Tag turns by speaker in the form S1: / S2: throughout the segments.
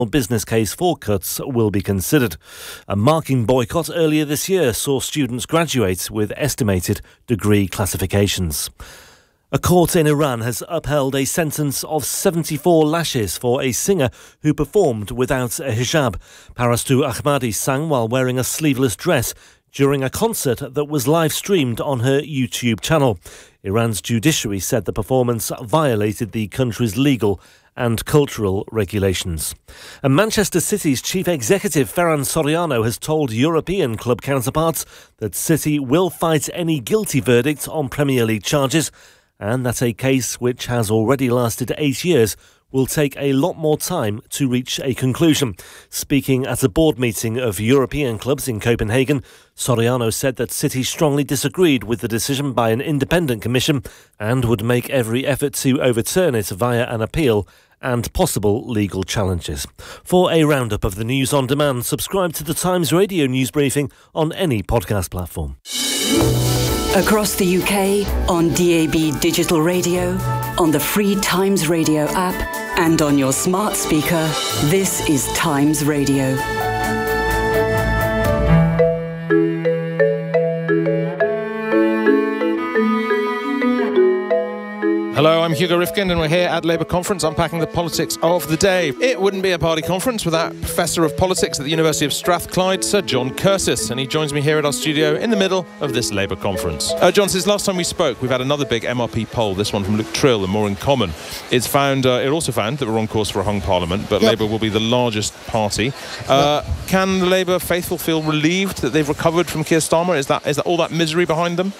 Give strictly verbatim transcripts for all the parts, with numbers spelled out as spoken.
S1: business case for cuts will be considered. A marking boycott earlier this year saw students graduate with estimated degree classifications. A court in Iran has upheld a sentence of seventy-four lashes for a singer who performed without a hijab. Parastu Ahmadi sang while wearing a sleeveless dress during a concert that was live-streamed on her YouTube channel. Iran's judiciary said the performance violated the country's legal and cultural regulations. And Manchester City's chief executive Ferran Soriano has told European club counterparts that City will fight any guilty verdict on Premier League charges, and that a case which has already lasted eight years will take a lot more time to reach a conclusion. Speaking at a board meeting of European clubs in Copenhagen, Soriano said that City strongly disagreed with the decision by an independent commission and would make every effort to overturn it via an appeal and possible legal challenges. For a roundup of the news on demand, subscribe to the Times Radio news briefing on any podcast platform.
S2: Across the U K, on D A B digital radio, on the free Times Radio app, and on your smart speaker, this is Times Radio.
S3: Hello, I'm Hugo Rifkind and we're here at Labour Conference unpacking the politics of the day. It wouldn't be a party conference without Professor of Politics at the University of Strathclyde, Sir John Curtis, and he joins me here at our studio in the middle of this Labour Conference. Uh, John, since last time we spoke, we've had another big M R P poll, this one from Luke Trill and More in Common. It's found, uh, it also found that we're on course for a hung parliament, but yep. Labour will be the largest party. Uh, yep. Can the Labour faithful feel relieved that they've recovered from Keir Starmer? Is that, is that all that misery behind them?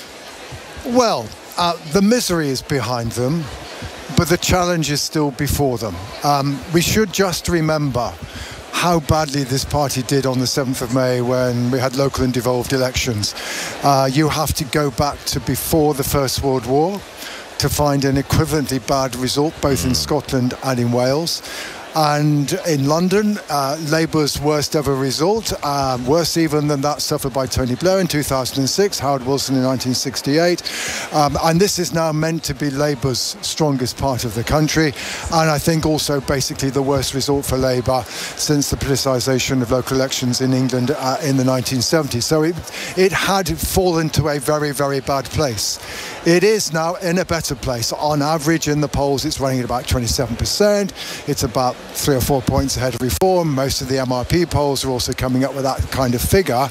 S4: Well, Uh, the misery is behind them, but the challenge is still before them. Um, we should just remember how badly this party did on the seventh of May when we had local and devolved elections. Uh, you have to go back to before the First World War to find an equivalently bad result, both in Scotland and in Wales. And in London, uh, Labour's worst ever result, um, worse even than that suffered by Tony Blair in two thousand six, Howard Wilson in nineteen sixty-eight. Um, and this is now meant to be Labour's strongest part of the country. And I think also basically the worst result for Labour since the politicisation of local elections in England uh, in the nineteen seventies. So it, it had fallen to a very, very bad place. It is now in a better place. On average in the polls, it's running at about twenty-seven percent. It's about three or four points ahead of Reform. Most of the M R P polls are also coming up with that kind of figure.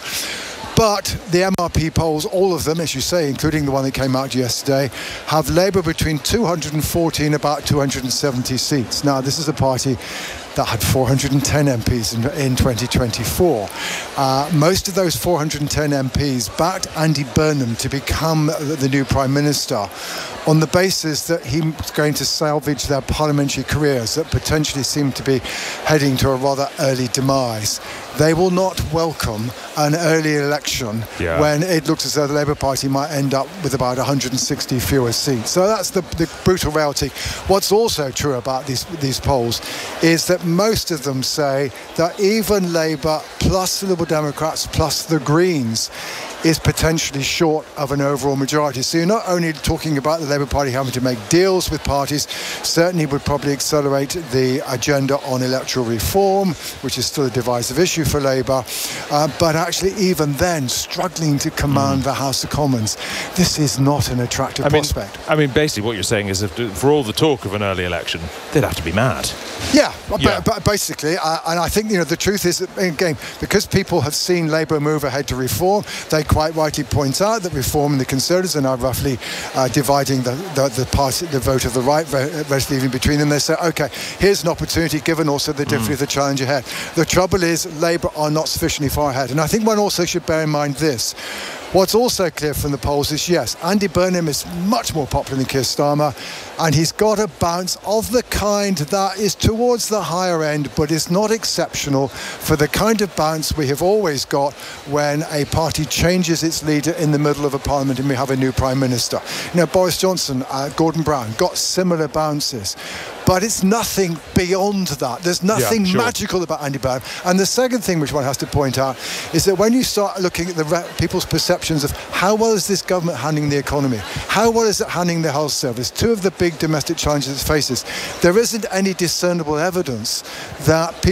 S4: But the M R P polls, all of them, as you say, including the one that came out yesterday, have Labour between two hundred forty and about two hundred seventy seats. Now, this is a party that had four hundred ten M Ps in, in twenty twenty-four. Uh, most of those four hundred ten M Ps backed Andy Burnham to become the, the new Prime Minister on the basis that he was going to salvage their parliamentary careers that potentially seem to be heading to a rather early demise. They will not welcome an early election yeah. when it looks as though the Labour Party might end up with about one hundred sixty fewer seats. So that's the, the brutal reality. What's also true about these, these polls is that most of them say that even Labour plus the Liberal Democrats plus the Greens is potentially short of an overall majority. So you're not only talking about the Labour Party having to make deals with parties, certainly would probably accelerate the agenda on electoral reform, which is still a divisive issue for Labour, uh, but actually even then struggling to command mm. the House of Commons. This is not an attractive
S3: I mean,
S4: prospect.
S3: I mean, basically what you're saying is if, for all the talk of an early election, they'd have to be mad.
S4: Yeah,
S3: yeah.
S4: But, but basically, uh, and I think, you know, the truth is that, again, because people have seen Labour move ahead to reform, they quite rightly point out that Reform and the Conservatives are now roughly uh, dividing the, the, the, party, the vote of the right, rest leaving between them. They say, OK, here's an opportunity, given also the difficulty mm. of the challenge ahead. The trouble is Labour are not sufficiently far ahead. And I think one also should bear in mind this. What's also clear from the polls is, yes, Andy Burnham is much more popular than Keir Starmer, and he's got a bounce of the kind that is towards the higher end, but is not exceptional for the kind of bounce we have always got when a party changes its leader in the middle of a parliament and we have a new Prime Minister. You know, Boris Johnson, uh, Gordon Brown, got similar bounces. but it's nothing beyond that. There's nothing
S3: yeah, sure.
S4: magical about Andy Burnham. And the second thing which one has to point out is that when you start looking at the re- people's perceptions of how well is this government handling the economy, how well is it handling the health service, two of the big domestic challenges it faces, there isn't any discernible evidence that people